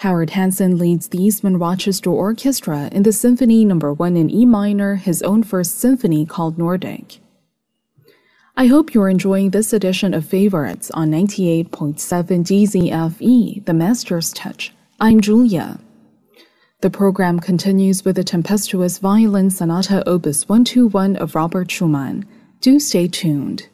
Howard Hansen leads the Eastman Rochester Orchestra in the Symphony No. 1 in E minor, his own first symphony called Nordic. I hope you're enjoying this edition of Favorites on 98.7 DZFE, The Master's Touch. I'm Julia. The program continues with the tempestuous violin sonata opus 121 of Robert Schumann. Do stay tuned.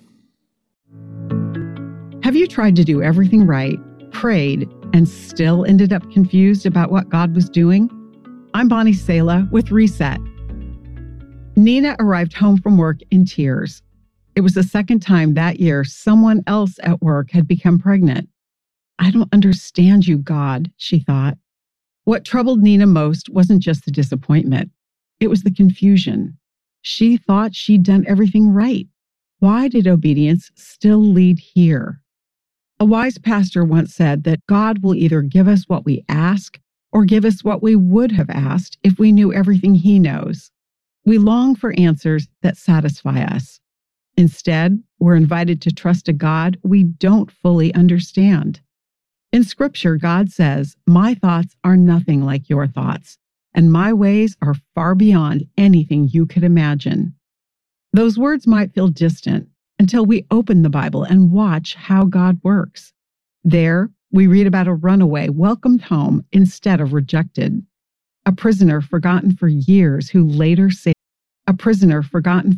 Have you tried to do everything right, prayed, and still ended up confused about what God was doing? I'm Bonnie Sala with Reset. Nina arrived home from work in tears. It was the second time that year someone else at work had become pregnant. I don't understand you, God, she thought. What troubled Nina most wasn't just the disappointment. It was the confusion. She thought she'd done everything right. Why did obedience still lead here? A wise pastor once said that God will either give us what we ask or give us what we would have asked if we knew everything He knows. We long for answers that satisfy us. Instead, we're invited to trust a God we don't fully understand. In Scripture, God says, "My thoughts are nothing like your thoughts, and my ways are far beyond anything you could imagine." Those words might feel distant until we open the Bible and watch how God works. There, we read about a runaway welcomed home instead of rejected, a prisoner forgotten for years who later saved, a prisoner forgotten